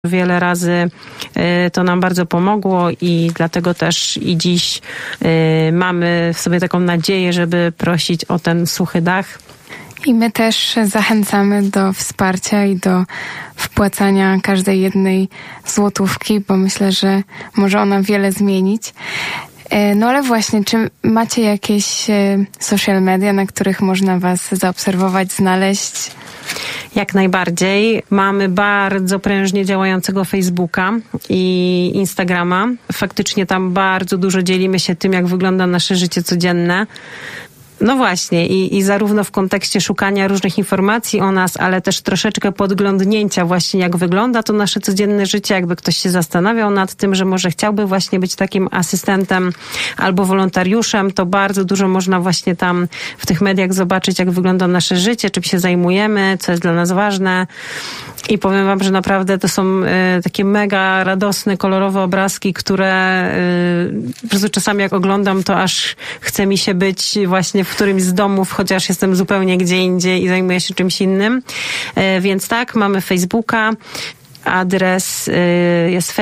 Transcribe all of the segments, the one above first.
Wiele razy to nam bardzo pomogło i dlatego też i dziś mamy w sobie taką nadzieję, żeby prosić o ten suchy dach. I my też zachęcamy do wsparcia i do wpłacania każdej jednej złotówki, bo myślę, że może ona wiele zmienić. No ale właśnie, czy macie jakieś social media, na których można was zaobserwować, znaleźć? Jak najbardziej. Mamy bardzo prężnie działającego Facebooka i Instagrama. Faktycznie tam bardzo dużo dzielimy się tym, jak wygląda nasze życie codzienne. No właśnie i zarówno w kontekście szukania różnych informacji o nas, ale też troszeczkę podglądnięcia właśnie jak wygląda to nasze codzienne życie, jakby ktoś się zastanawiał nad tym, że może chciałby właśnie być takim asystentem albo wolontariuszem, to bardzo dużo można właśnie tam w tych mediach zobaczyć, jak wygląda nasze życie, czym się zajmujemy, co jest dla nas ważne. I powiem wam, że naprawdę to są takie mega radosne, kolorowe obrazki, które po prostu czasami jak oglądam, to aż chce mi się być właśnie w którymś z domów, chociaż jestem zupełnie gdzie indziej i zajmuję się czymś innym. Więc tak, mamy Facebooka. Adres jest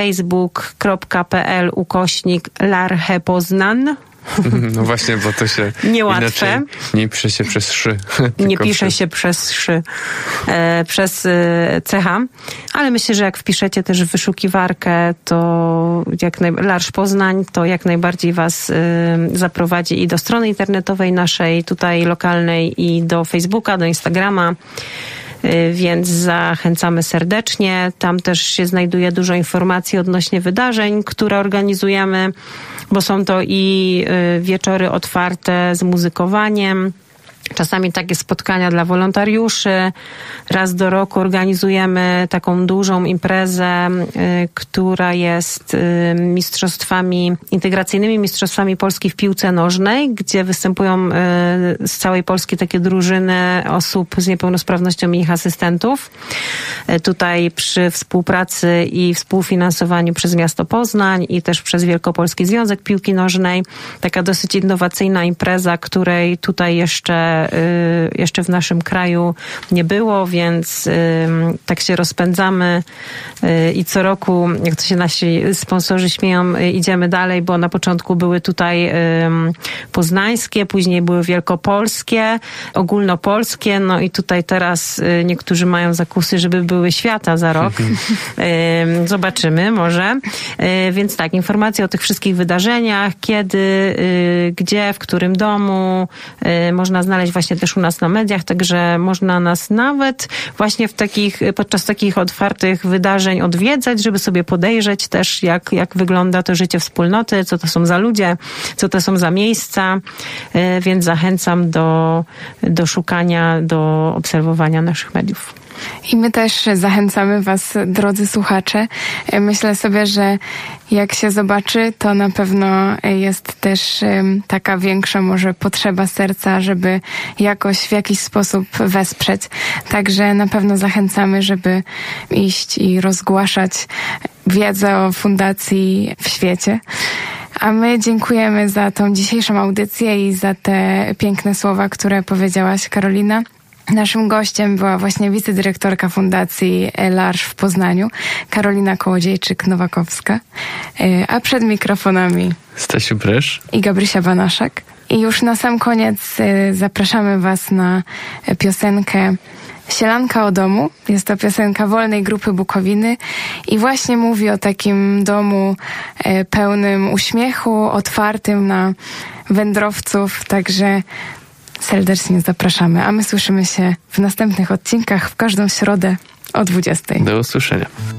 facebook.pl/Larche Poznań. No właśnie, bo to się niełatwe. Nie pisze się przez szy. Nie pisze się przez szy, przez CH, ale myślę, że jak wpiszecie też w wyszukiwarkę, to Larche Poznań, to jak najbardziej was zaprowadzi i do strony internetowej naszej, tutaj lokalnej, i do Facebooka, do Instagrama. Więc zachęcamy serdecznie. Tam też się znajduje dużo informacji odnośnie wydarzeń, które organizujemy, bo są to i wieczory otwarte z muzykowaniem, czasami takie spotkania dla wolontariuszy. Raz do roku organizujemy taką dużą imprezę, która jest integracyjnymi mistrzostwami Polski w piłce nożnej, gdzie występują z całej Polski takie drużyny osób z niepełnosprawnością i ich asystentów. Tutaj przy współpracy i współfinansowaniu przez miasto Poznań i też przez Wielkopolski Związek Piłki Nożnej. Taka dosyć innowacyjna impreza, której tutaj jeszcze w naszym kraju nie było, więc tak się rozpędzamy i co roku, jak to się nasi sponsorzy śmieją, idziemy dalej, bo na początku były tutaj poznańskie, później były wielkopolskie, ogólnopolskie, no i tutaj teraz niektórzy mają zakusy, żeby były świata za rok. Zobaczymy może. Więc tak, informacje o tych wszystkich wydarzeniach, kiedy, gdzie, w którym domu, można znaleźć właśnie też u nas na mediach, także można nas nawet właśnie podczas takich otwartych wydarzeń odwiedzać, żeby sobie podejrzeć też, jak wygląda to życie wspólnoty, co to są za ludzie, co to są za miejsca, więc zachęcam do szukania, do obserwowania naszych mediów. I my też zachęcamy was, drodzy słuchacze. Myślę sobie, że jak się zobaczy, to na pewno jest też taka większa może potrzeba serca, żeby jakoś w jakiś sposób wesprzeć. Także na pewno zachęcamy, żeby iść i rozgłaszać wiedzę o fundacji w świecie. A my dziękujemy za tą dzisiejszą audycję i za te piękne słowa, które powiedziałaś, Karolina. Naszym gościem była właśnie wicedyrektorka Fundacji Larche w Poznaniu, Karolina Kołodziejczyk-Nowakowska, a przed mikrofonami Stasiu Brysz i Gabrysia Banaszak. I już na sam koniec zapraszamy was na piosenkę Sielanka o domu. Jest to piosenka Wolnej Grupy Bukowiny i właśnie mówi o takim domu pełnym uśmiechu, otwartym na wędrowców, także serdecznie zapraszamy, a my słyszymy się w następnych odcinkach w każdą środę o 20:00. Do usłyszenia.